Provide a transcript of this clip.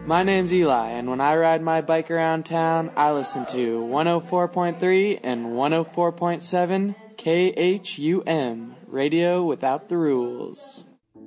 My name's Eli, and when I ride my bike around town, I listen to 104.3 and 104.7 KHUM, Radio Without the Rules.